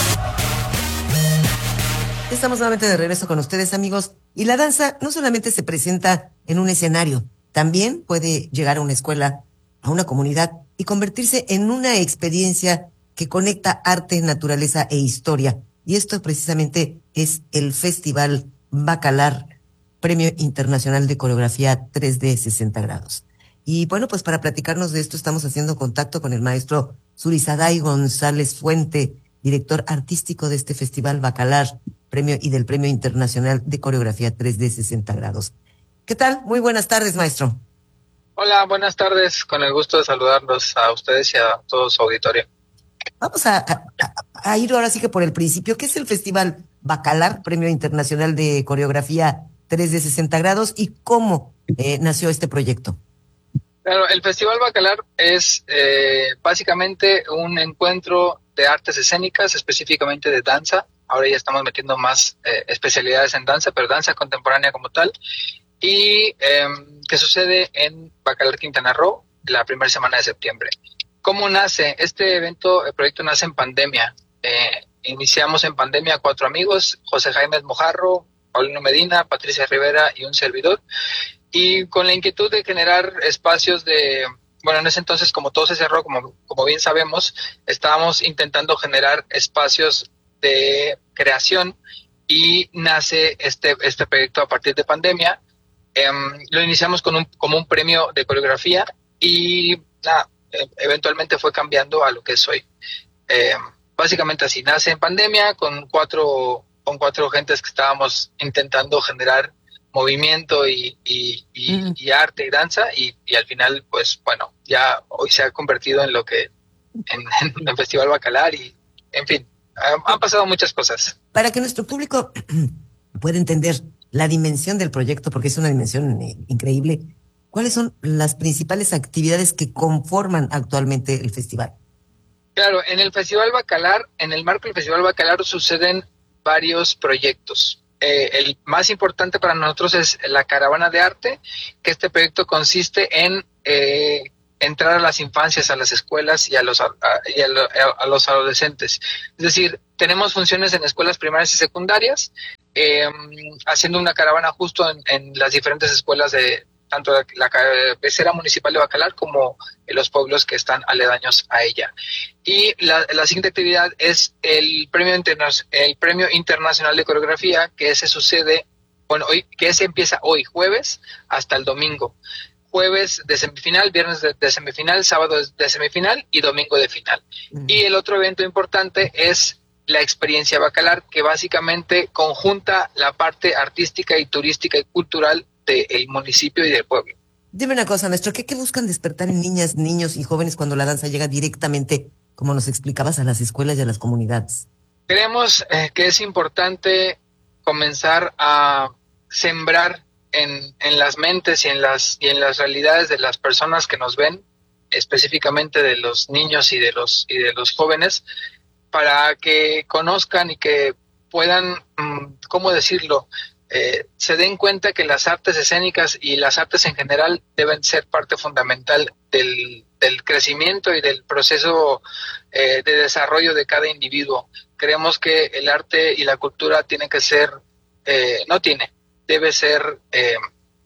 Estamos nuevamente de regreso con ustedes, amigos. Y la danza no solamente se presenta en un escenario, también puede llegar a una escuela, a una comunidad y convertirse en una experiencia que conecta arte, naturaleza e historia. Y esto precisamente es el Festival Bacalar, Premio Internacional de Coreografía tres D sesenta grados. Y bueno, pues para platicarnos de esto estamos haciendo contacto con el maestro Zurizaday González Fuente, director artístico de este Festival Bacalar, Premio y del Premio Internacional de Coreografía tres D sesenta grados. ¿Qué tal? Muy buenas tardes, maestro. Hola, buenas tardes. Con el gusto de saludarlos a ustedes y a todo su auditorio. Vamos a, a, a ir ahora sí que por el principio. ¿Qué es el Festival Bacalar, Premio Internacional de Coreografía tres D sesenta grados y cómo eh, nació este proyecto? Claro, el Festival Bacalar es eh, básicamente un encuentro de artes escénicas, específicamente de danza. Ahora ya estamos metiendo más eh, especialidades en danza, pero danza contemporánea como tal. Y eh, que sucede en Bacalar, Quintana Roo, la primera semana de septiembre. ¿Cómo nace? Este evento, el proyecto nace en pandemia. Eh, iniciamos en pandemia cuatro amigos, José Jaime Mojarro, Paulino Medina, Patricia Rivera y un servidor. Y con la inquietud de generar espacios de... Bueno, en ese entonces, como todo se cerró, como, como bien sabemos, estábamos intentando generar espacios de creación y nace este, este proyecto a partir de pandemia. Eh, lo iniciamos con un, como un premio de coreografía y nada, eh, eventualmente fue cambiando a lo que es hoy. Eh, básicamente así, nace en pandemia con cuatro, con cuatro gentes que estábamos intentando generar movimiento y, y, y, mm. y arte y danza y, y al final, pues bueno, ya hoy se ha convertido en lo que, en, en el Festival Bacalar y, en fin, han, han pasado muchas cosas. Para que nuestro público pueda entender la dimensión del proyecto, porque es una dimensión eh, increíble, ¿cuáles son las principales actividades que conforman actualmente el festival? Claro, en el Festival Bacalar, en el marco del Festival Bacalar suceden varios proyectos. Eh, el más importante para nosotros es la Caravana de Arte, que este proyecto consiste en eh, entrar a las infancias, a las escuelas y a los, a, y a, lo, a los adolescentes. Es decir, tenemos funciones en escuelas primarias y secundarias, eh, haciendo una caravana justo en, en las diferentes escuelas de tanto la, la cabecera municipal de Bacalar como en los pueblos que están aledaños a ella. Y la, la siguiente actividad es el premio, interna el premio Internacional de Coreografía, que ese sucede, bueno, hoy, que ese empieza hoy, jueves, hasta el domingo. Jueves de semifinal, viernes de, de semifinal, sábado de, de semifinal y domingo de final. Uh-huh. Y el otro evento importante es la experiencia Bacalar, que básicamente conjunta la parte artística y turística y cultural del municipio y del pueblo. Dime una cosa, maestro, ¿qué, qué buscan despertar en niñas, niños y jóvenes cuando la danza llega directamente, como nos explicabas, a las escuelas y a las comunidades? Creemos eh, que es importante comenzar a sembrar en, en las mentes y en las, y en las realidades de las personas que nos ven, específicamente de los niños y de los, y de los jóvenes, para que conozcan y que puedan, ¿cómo decirlo?, Eh, se den cuenta que las artes escénicas y las artes en general deben ser parte fundamental del, del crecimiento y del proceso eh, de desarrollo de cada individuo. Creemos que el arte y la cultura tienen que ser, eh, no tiene, debe ser, eh,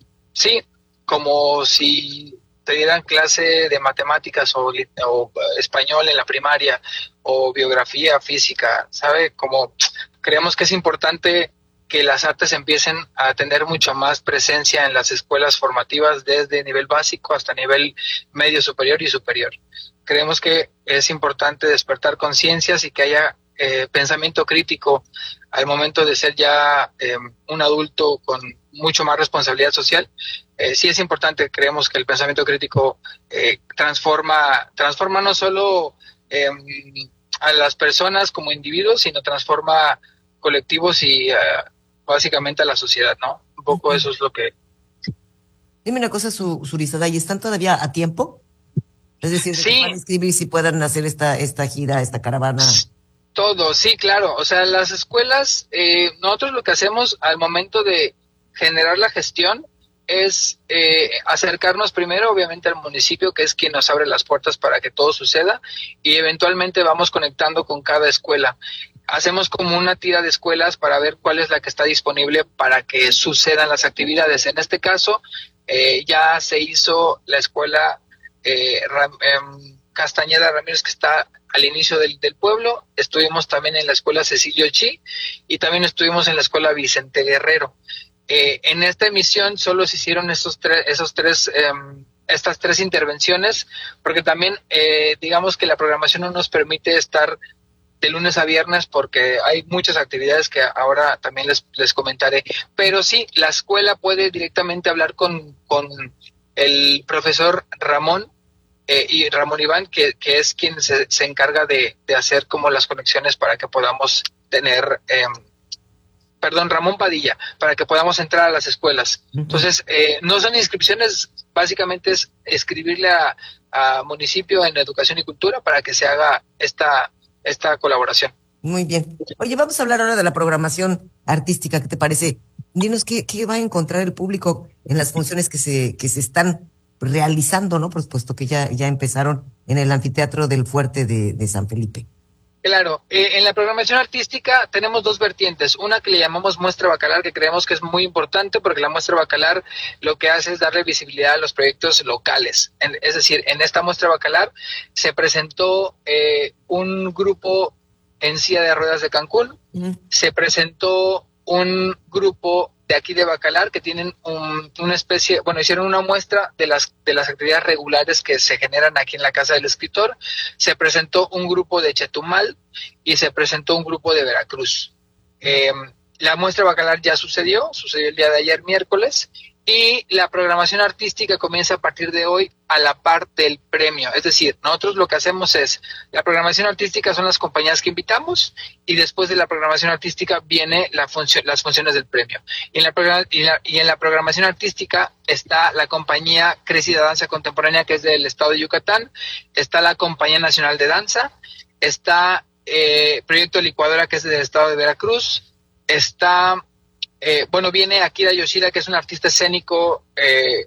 sí, como si te dieran clase de matemáticas o, o español en la primaria o biografía, física, ¿sabe? Como creemos que es importante que las artes empiecen a tener mucho más presencia en las escuelas formativas desde nivel básico hasta nivel medio superior y superior. Creemos que es importante despertar conciencias y que haya eh, pensamiento crítico al momento de ser ya eh, un adulto con mucho más responsabilidad social. Eh, sí es importante, creemos que el pensamiento crítico eh, transforma, transforma no solo eh, a las personas como individuos, sino transforma colectivos y uh, básicamente a la sociedad, ¿no? Un poco eso es lo que... Dime una cosa, su, Surizada, ¿y están todavía a tiempo? Es decir, de sí. que puedan inscribir si puedan hacer esta, esta gira, esta caravana. Todo, sí, claro. O sea, las escuelas, eh, nosotros lo que hacemos al momento de generar la gestión es eh, acercarnos primero, obviamente, al municipio, que es quien nos abre las puertas para que todo suceda, y eventualmente vamos conectando con cada escuela. Hacemos como una tira de escuelas para ver cuál es la que está disponible para que sucedan las actividades. En este caso, eh, ya se hizo la escuela eh, Ram, eh, Castañeda Ramírez, que está al inicio del, del pueblo. Estuvimos también en la escuela Cecilio Chi y también estuvimos en la escuela Vicente Guerrero. Eh, en esta emisión solo se hicieron esos tres, esos tres eh, estas tres intervenciones, porque también eh, digamos que la programación no nos permite estar de lunes a viernes porque hay muchas actividades que ahora también les, les comentaré. Pero sí, la escuela puede directamente hablar con, con el profesor Ramón eh, y Ramón Iván, que, que es quien se, se encarga de, de hacer como las conexiones para que podamos tener, eh, perdón, Ramón Padilla, para que podamos entrar a las escuelas. Uh-huh. Entonces, eh, no son inscripciones, básicamente es escribirle a, a municipio en educación y cultura para que se haga esta esta colaboración. Muy bien. Oye, vamos a hablar ahora de la programación artística, ¿qué te parece? Dinos qué, qué va a encontrar el público en las funciones que se, que se están realizando, ¿no? Por supuesto que ya, ya empezaron en el anfiteatro del Fuerte de, de San Felipe. Claro, eh, en la programación artística tenemos dos vertientes, una que le llamamos Muestra Bacalar, que creemos que es muy importante porque la Muestra Bacalar lo que hace es darle visibilidad a los proyectos locales, en, es decir, en esta Muestra Bacalar se presentó eh, un grupo en silla de ruedas de Cancún, uh-huh. se presentó un grupo de aquí de Bacalar que tienen un, una especie, bueno, hicieron una muestra de las de las actividades regulares que se generan aquí en la Casa del Escritor. Se presentó un grupo de Chetumal y se presentó un grupo de Veracruz. Eh, la muestra Bacalar ya sucedió, sucedió el día de ayer miércoles Y la programación artística comienza a partir de hoy a la par del premio. Es decir, nosotros lo que hacemos es, la programación artística son las compañías que invitamos y después de la programación artística viene la función, las funciones del premio. Y en, la, y, la, y en la programación artística está la compañía Crecida Danza Contemporánea, que es del estado de Yucatán, está la Compañía Nacional de Danza, está eh, Proyecto Licuadora, que es del estado de Veracruz, está... Eh, bueno, viene Akira Yoshida, que es un artista escénico eh,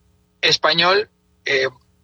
español eh,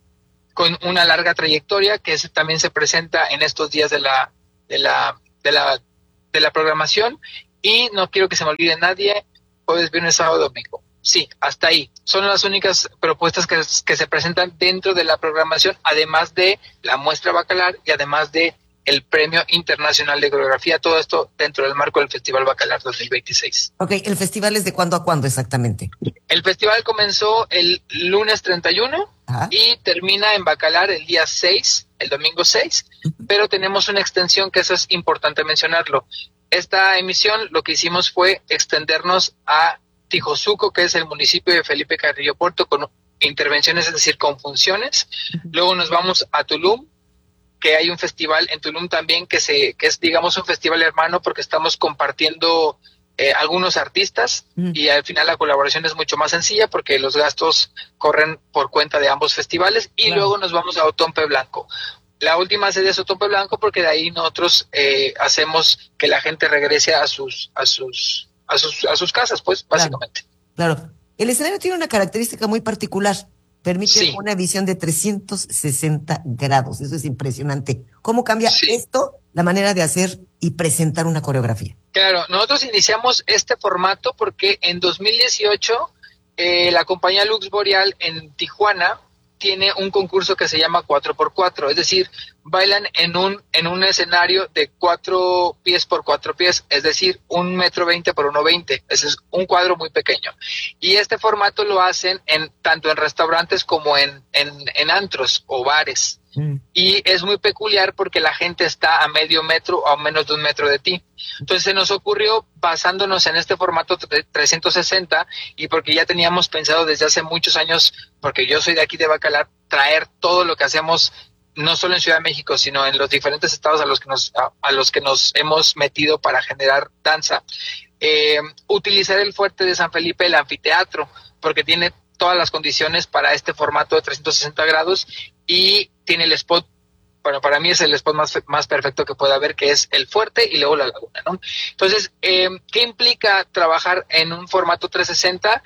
con una larga trayectoria, que es, también se presenta en estos días de la, de la, de la, de la programación. Y no quiero que se me olvide nadie, jueves, viernes, sábado, domingo. Sí, hasta ahí. Son las únicas propuestas que, que se presentan dentro de la programación, además de la muestra Bacalar y además de el Premio Internacional de Coreografía, todo esto dentro del marco del Festival Bacalar dos mil veintiséis. Ok, ¿el festival es de cuándo a cuándo exactamente? El festival comenzó el lunes treinta y uno Ajá. y termina en Bacalar el día seis, el domingo seis, uh-huh. pero tenemos una extensión que eso es importante mencionarlo. Esta emisión lo que hicimos fue extendernos a Tijosuco, que es el municipio de Felipe Carrillo Puerto, con intervenciones, es decir, con funciones. Uh-huh. Luego nos vamos a Tulum, que hay un festival en Tulum también que se que es, digamos, un festival hermano porque estamos compartiendo eh, algunos artistas mm. y al final la colaboración es mucho más sencilla porque los gastos corren por cuenta de ambos festivales y claro. Luego nos vamos a Otompe Blanco. La última sede es Otompe Blanco porque de ahí nosotros eh, hacemos que la gente regrese a sus a sus a sus a sus casas, pues, básicamente. Claro. claro. El escenario tiene una característica muy particular. Permite sí. una visión de trescientos sesenta grados. Eso es impresionante. ¿Cómo cambia sí. esto la manera de hacer y presentar una coreografía? Claro, nosotros iniciamos este formato porque en dos mil dieciocho eh, la compañía Lux Boreal en Tijuana tiene un concurso que se llama cuatro por cuatro, es decir, bailan en un en un escenario de cuatro pies por cuatro pies, es decir, un metro veinte por uno veinte, ese es un cuadro muy pequeño. Y este formato lo hacen en tanto en restaurantes como en, en, en antros o bares. Mm. Y es muy peculiar porque la gente está a medio metro o a menos de un metro de ti. Entonces se nos ocurrió, basándonos en este formato trescientos sesenta, y porque ya teníamos pensado desde hace muchos años, porque yo soy de aquí de Bacalar, traer todo lo que hacemos, no solo en Ciudad de México, sino en los diferentes estados a los que nos, a, a los que nos hemos metido para generar danza. Eh, utilizar el Fuerte de San Felipe, el anfiteatro, porque tiene todas las condiciones para este formato de trescientos sesenta grados y tiene el spot, bueno, para mí es el spot más, más perfecto que puede haber, que es el Fuerte y luego la laguna, ¿no? Entonces, eh, ¿qué implica trabajar en un formato trescientos sesenta?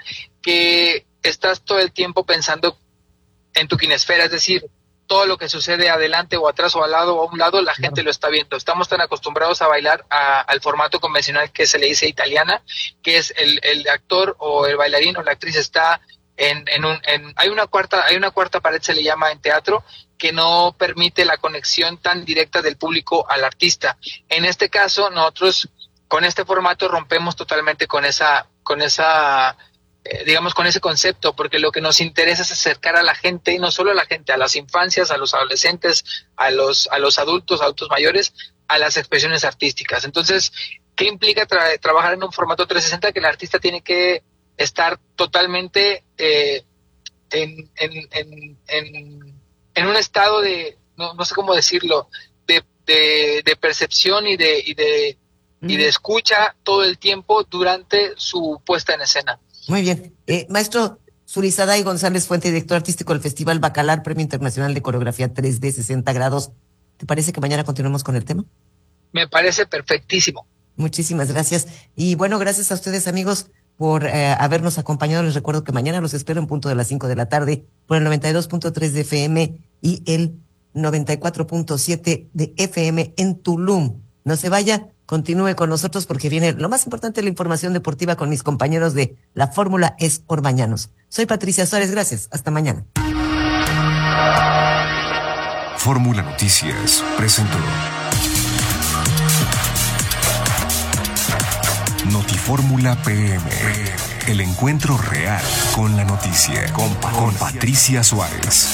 Que estás todo el tiempo pensando en tu kinesfera, es decir, todo lo que sucede adelante o atrás o al lado o a un lado, la gente lo está viendo. Estamos tan acostumbrados a bailar a, al formato convencional que se le dice italiana, que es el, el actor o el bailarín o la actriz está en, en un, en, hay una cuarta, hay una cuarta pared, se le llama en teatro, que no permite la conexión tan directa del público al artista. En este caso, nosotros con este formato rompemos totalmente con esa, con esa, eh, digamos, con ese concepto, porque lo que nos interesa es acercar a la gente, y no solo a la gente, a las infancias, a los adolescentes, a los, a los adultos, adultos mayores, a las expresiones artísticas. Entonces, ¿qué implica tra- trabajar en un formato trescientos sesenta? Que el artista tiene que estar totalmente eh, en, en, en, en, en un estado de, no, no sé cómo decirlo, de, de, de percepción y de, y de y de escucha todo el tiempo durante su puesta en escena. Muy bien. Eh, maestro Zurizaday González Fuente, director artístico del Festival Bacalar, Premio Internacional de Coreografía tres D sesenta grados. ¿Te parece que mañana continuemos con el tema? Me parece perfectísimo. Muchísimas gracias. Y bueno, gracias a ustedes, amigos, por eh, habernos acompañado. Les recuerdo que mañana los espero en punto de las cinco de la tarde por el noventa y dos punto tres de F M y el noventa y cuatro punto siete de F M en Tulum. No se vaya. Continúe con nosotros porque viene lo más importante de la información deportiva con mis compañeros de La Fórmula es Orbañanos. Soy Patricia Suárez, gracias. Hasta mañana. Fórmula Noticias presentó Notifórmula P M. El encuentro real con la noticia. Con, con Patricia Suárez.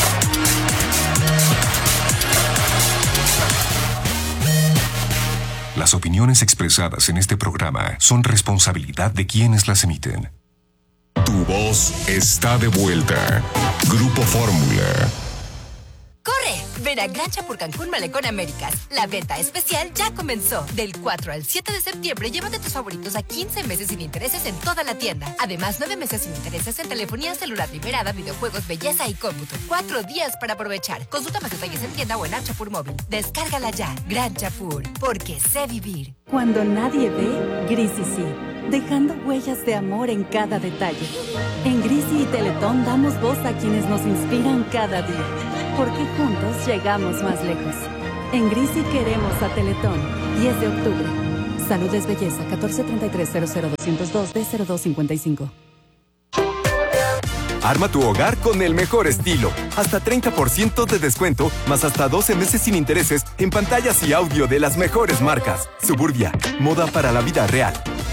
Las opiniones expresadas en este programa son responsabilidad de quienes las emiten. Tu voz está de vuelta. Grupo Fórmula. ¡Corre! Ven a Gran Chapur Cancún Malecón Américas. La venta especial ya comenzó. Del cuatro al siete de septiembre, llévate tus favoritos a quince meses sin intereses en toda la tienda. Además, nueve meses sin intereses en telefonía celular liberada, videojuegos, belleza y cómputo. Cuatro días para aprovechar. Consulta más detalles en tienda o en App Chapur Móvil. Descárgala ya. Gran Chapur, porque sé vivir. Cuando nadie ve, Grisi sí, dejando huellas de amor en cada detalle. En Grisi y Teletón damos voz a quienes nos inspiran cada día, porque juntos llegamos más lejos. En Grisi queremos a Teletón. diez de octubre. Salud es belleza. catorce treinta y tres cero cero doscientos dos D cero dos cincuenta y cinco. Arma tu hogar con el mejor estilo. Hasta treinta por ciento de descuento, más hasta doce meses sin intereses en pantallas y audio de las mejores marcas. Suburbia, moda para la vida real.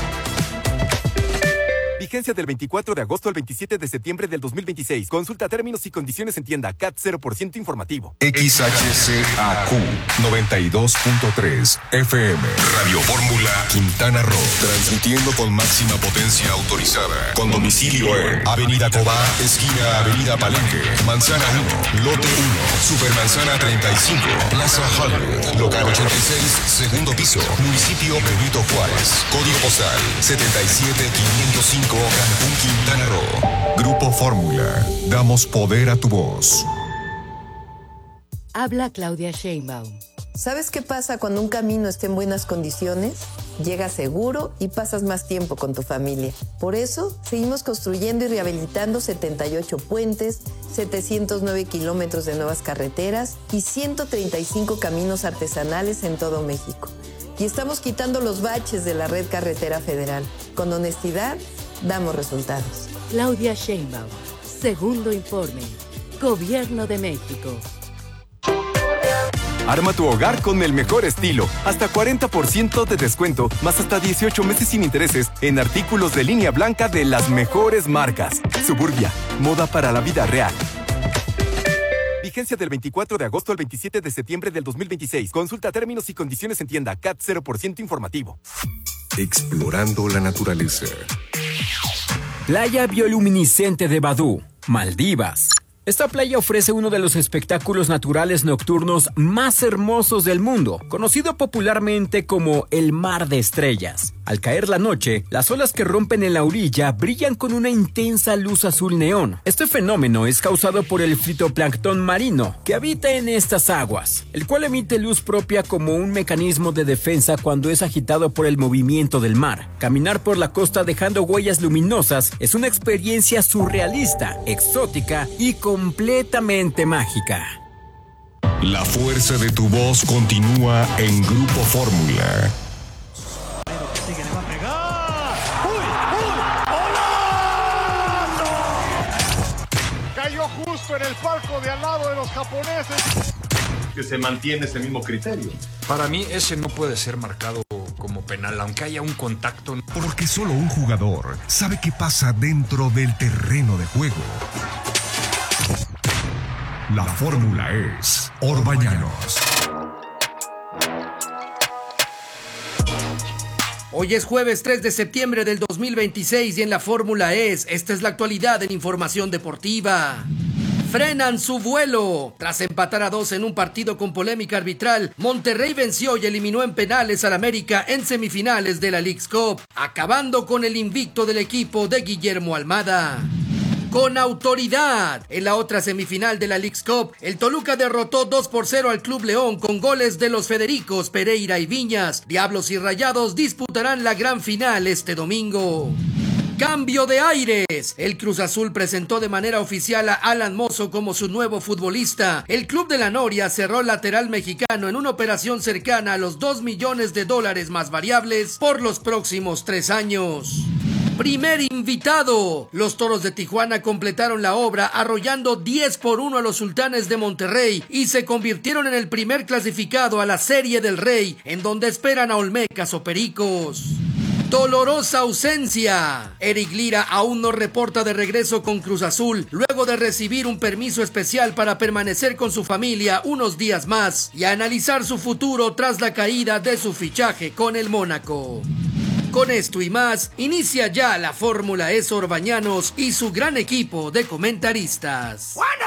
Vigencia del veinticuatro de agosto al veintisiete de septiembre del dos mil veintiséis. Consulta términos y condiciones en tienda. C A T cero por ciento informativo. X H C A Q noventa y dos punto tres F M. Radio Fórmula Quintana Roo. Transmitiendo con máxima potencia autorizada. Con domicilio en Avenida Cobá, esquina Avenida Palenque, Manzana uno, Lote uno, Supermanzana treinta y cinco, Plaza Hollywood, Local ochenta y seis, segundo piso, Municipio Benito Juárez. Código postal setenta y siete quinientos cinco, Cancún, Quintana Roo. Grupo Fórmula. Damos poder a tu voz. Habla Claudia Sheinbaum. ¿Sabes qué pasa cuando un camino está en buenas condiciones? Llegas seguro y pasas más tiempo con tu familia. Por eso, seguimos construyendo y rehabilitando setenta y ocho puentes, setecientos nueve kilómetros de nuevas carreteras y ciento treinta y cinco caminos artesanales en todo México. Y estamos quitando los baches de la red carretera federal. Con honestidad, damos resultados. Claudia Sheinbaum. Segundo informe. Gobierno de México. Arma tu hogar con el mejor estilo. Hasta cuarenta por ciento de descuento, más hasta dieciocho meses sin intereses en artículos de línea blanca de las mejores marcas. Suburbia, moda para la vida real. Vigencia del veinticuatro de agosto al veintisiete de septiembre del dos mil veintiséis. Consulta términos y condiciones en tienda. C A T cero por ciento informativo. Explorando la naturaleza. Playa bioluminiscente de Badú, Maldivas. Esta playa ofrece uno de los espectáculos naturales nocturnos más hermosos del mundo, conocido popularmente como el Mar de Estrellas. Al caer la noche, las olas que rompen en la orilla brillan con una intensa luz azul neón. Este fenómeno es causado por el fitoplancton marino que habita en estas aguas, el cual emite luz propia como un mecanismo de defensa cuando es agitado por el movimiento del mar. Caminar por la costa dejando huellas luminosas es una experiencia surrealista, exótica y completamente mágica. La fuerza de tu voz continúa en Grupo Fórmula. Cayó justo en el palco de al lado de los japoneses. Que se mantiene ese mismo criterio. Para mí ese no puede ser marcado como penal, aunque haya un contacto. Porque solo un jugador sabe qué pasa dentro del terreno de juego. La fórmula es Orbañanos. Hoy es jueves tres de septiembre del dos mil veintiséis y en la fórmula es, esta es la actualidad en información deportiva. Frenan su vuelo. Tras empatar a dos en un partido con polémica arbitral, Monterrey venció y eliminó en penales al América en semifinales de la Leagues Cup, acabando con el invicto del equipo de Guillermo Almada. Con autoridad. En la otra semifinal de la Leagues Cup, el Toluca derrotó dos por cero al Club León con goles de los Federicos, Pereira y Viñas. Diablos y Rayados disputarán la gran final este domingo. Cambio de aires. El Cruz Azul presentó de manera oficial a Alan Mozo como su nuevo futbolista. El Club de la Noria cerró el lateral mexicano en una operación cercana a los dos millones de dólares más variables por los próximos tres años. Primer invitado. Los Toros de Tijuana completaron la obra arrollando diez por uno a los Sultanes de Monterrey y se convirtieron en el primer clasificado a la Serie del Rey, en donde esperan a Olmecas o Pericos. Dolorosa ausencia. Eric Lira aún no reporta de regreso con Cruz Azul, luego de recibir un permiso especial para permanecer con su familia unos días más y analizar su futuro tras la caída de su fichaje con el Mónaco. Con esto y más, inicia ya la Fórmula E Sor Bañanos y su gran equipo de comentaristas.